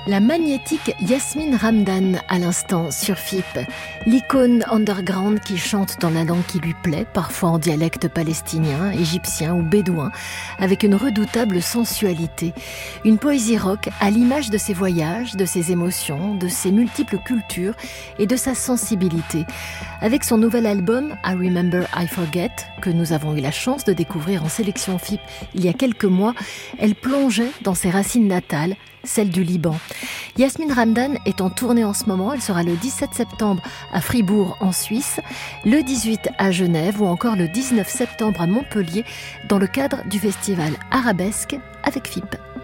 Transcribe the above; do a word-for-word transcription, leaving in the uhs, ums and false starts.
La magnétique Yasmine Ramdan à l'instant sur F I P, l'icône underground qui chante dans la langue qui lui plaît, parfois en dialecte palestinien, égyptien ou bédouin, avec une redoutable sensualité. Une poésie rock à l'image de ses voyages, de ses émotions, de ses multiples cultures et de sa sensibilité. Avec son nouvel album I Remember I Forget, que nous avons eu la chance de découvrir en sélection F I P il y a quelques mois, elle plongeait dans ses racines natales, celle du Liban. Yasmine Ramdan est en tournée en ce moment. Elle sera le dix-sept septembre à Fribourg en Suisse, le dix-huit à Genève ou encore le dix-neuf septembre à Montpellier dans le cadre du festival Arabesque avec F I P.